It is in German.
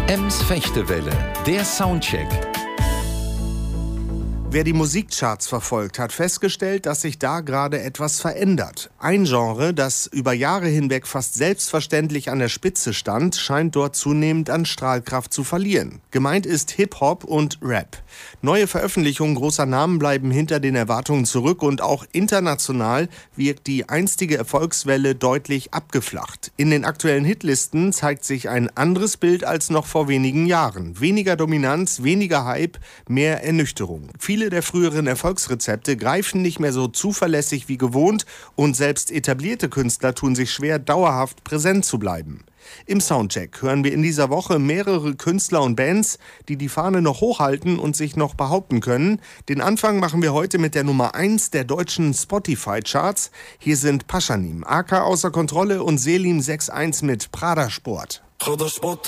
Ems Fechtewelle, der Soundcheck. Wer die Musikcharts verfolgt, hat festgestellt, dass sich da gerade etwas verändert. Ein Genre, das über Jahre hinweg fast selbstverständlich an der Spitze stand, scheint dort zunehmend an Strahlkraft zu verlieren. Gemeint ist Hip-Hop und Rap. Neue Veröffentlichungen großer Namen bleiben hinter den Erwartungen zurück und auch international wirkt die einstige Erfolgswelle deutlich abgeflacht. In den aktuellen Hitlisten zeigt sich ein anderes Bild als noch vor wenigen Jahren. Weniger Dominanz, weniger Hype, mehr Ernüchterung. Viele der früheren Erfolgsrezepte greifen nicht mehr so zuverlässig wie gewohnt und selbst etablierte Künstler tun sich schwer, dauerhaft präsent zu bleiben. Im Soundcheck hören wir in dieser Woche mehrere Künstler und Bands, die die Fahne noch hochhalten und sich noch behaupten können. Den Anfang machen wir heute mit der Nummer 1 der deutschen Spotify-Charts. Hier sind Pashanim, AK Außer Kontrolle und Selim 6.1 mit Prada Sport. Prada Sport